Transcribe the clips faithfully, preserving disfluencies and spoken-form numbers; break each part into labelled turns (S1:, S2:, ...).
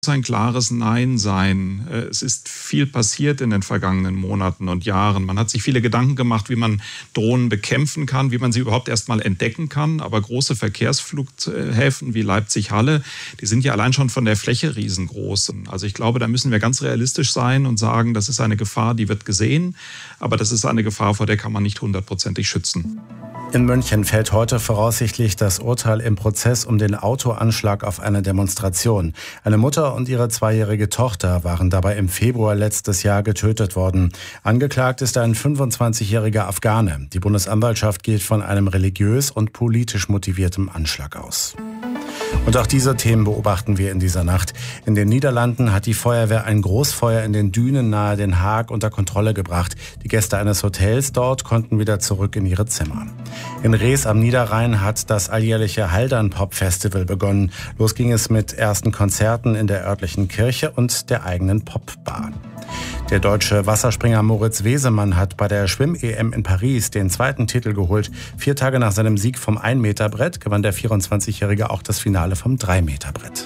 S1: ein klares Nein sein. Es ist viel passiert in den vergangenen Monaten und Jahren. Man hat sich viele Gedanken gemacht, wie man Drohnen bekämpfen kann, wie man sie überhaupt erst mal entdecken kann. Aber große Verkehrsflughäfen wie Leipzig-Halle, die sind ja allein schon von der Fläche riesengroß. Also ich glaube, da müssen wir ganz realistisch sein und sagen, das ist eine Gefahr, die wird gesehen. Aber das ist eine Gefahr, vor der kann man nicht hundertprozentig schützen.
S2: In München fällt heute voraussichtlich das Urteil im Prozess um den Autoanschlag auf eine Demonstration. Eine Mutter und ihre zweijährige Tochter waren dabei im Februar letztes Jahr getötet worden. Angeklagt ist ein fünfundzwanzigjähriger Afghane. Die Bundesanwaltschaft geht von einem religiös und politisch motiviertem Anschlag aus. Und auch diese Themen beobachten wir in dieser Nacht. In den Niederlanden hat die Feuerwehr ein Großfeuer in den Dünen nahe Den Haag unter Kontrolle gebracht. Die Gäste eines Hotels dort konnten wieder zurück in ihre Zimmer. In Rees am Niederrhein hat das alljährliche Haldern-Pop-Festival begonnen. Los ging es mit ersten Konzerten in der örtlichen Kirche und der eigenen Popbar. Der deutsche Wasserspringer Moritz Wesemann hat bei der Schwimm-E M in Paris den zweiten Titel geholt. Vier Tage nach seinem Sieg vom ein-Meter-Brett gewann der vierundzwanzigjährige auch das Finale vom drei-Meter-Brett.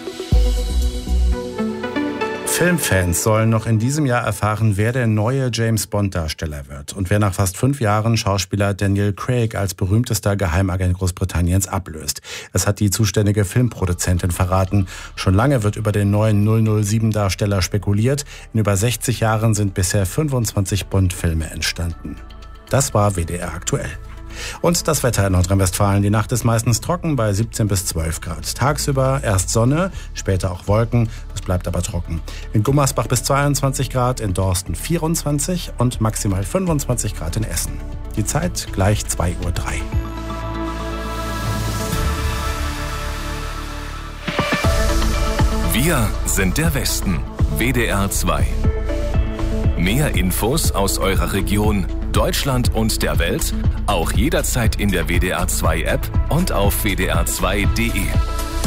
S2: Filmfans sollen noch in diesem Jahr erfahren, wer der neue James-Bond-Darsteller wird und wer nach fast fünf Jahren Schauspieler Daniel Craig als berühmtester Geheimagent Großbritanniens ablöst. Das hat die zuständige Filmproduzentin verraten. Schon lange wird über den neuen null null sieben-Darsteller spekuliert. In über sechzig Jahren sind bisher fünfundzwanzig Bond-Filme entstanden. Das war W D R aktuell. Und das Wetter in Nordrhein-Westfalen. Die Nacht ist meistens trocken bei siebzehn bis zwölf Grad. Tagsüber erst Sonne, später auch Wolken. Es bleibt aber trocken. In Gummersbach bis zweiundzwanzig Grad, in Dorsten vierundzwanzig und maximal fünfundzwanzig Grad in Essen. Die Zeit gleich zwei Uhr drei.
S3: Wir sind der Westen. W D R zwei. Mehr Infos aus eurer Region, Deutschland und der Welt, auch jederzeit in der W D R zwei App und auf w d r zwei punkt d e.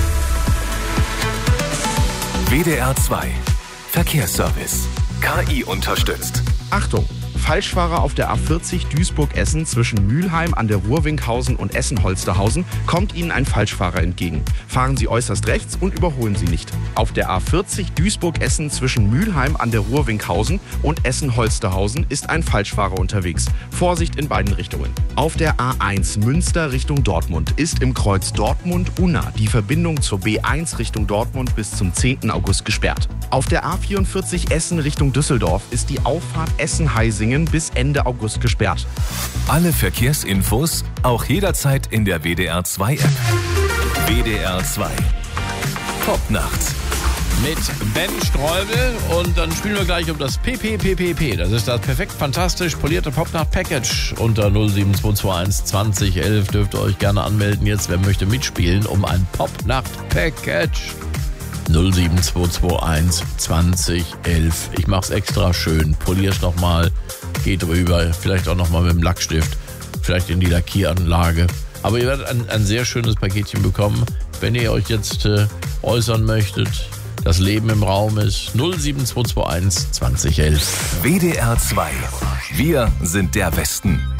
S3: W D R zwei Verkehrsservice. K I unterstützt.
S4: Achtung! Falschfahrer auf der A vierzig Duisburg-Essen zwischen Mülheim an der Ruhr-Winkhausen und Essen-Holsterhausen kommt Ihnen ein Falschfahrer entgegen. Fahren Sie äußerst rechts und überholen Sie nicht. Auf der A vierzig Duisburg-Essen zwischen Mülheim an der Ruhr-Winkhausen und Essen-Holsterhausen ist ein Falschfahrer unterwegs. Vorsicht in beiden Richtungen. Auf der A eins Münster Richtung Dortmund ist im Kreuz Dortmund-Unna die Verbindung zur B eins Richtung Dortmund bis zum zehnten August gesperrt. Auf der A vierundvierzig Essen Richtung Düsseldorf ist die Auffahrt Essen-Heisingen bis Ende August gesperrt.
S3: Alle Verkehrsinfos auch jederzeit in der W D R zwei App. W D R zwei. Popnacht.
S5: Mit Ben Streubel und dann spielen wir gleich um das P P P P P. Das ist das perfekt fantastisch polierte Popnacht-Package. Unter null sieben zwei zwei eins zwanzig elf dürft ihr euch gerne anmelden jetzt, wer möchte mitspielen um ein Popnacht-Package. null sieben zwei zwei eins zwanzig elf. Ich mach's extra schön, polier's nochmal, geht drüber, vielleicht auch nochmal mit dem Lackstift, vielleicht in die Lackieranlage. Aber ihr werdet ein, ein sehr schönes Paketchen bekommen, wenn ihr euch jetzt äh, äußern möchtet. Das Leben im Raum ist null sieben zwei zwei eins zwanzig elf.
S3: W D R zwei. Wir sind der Westen.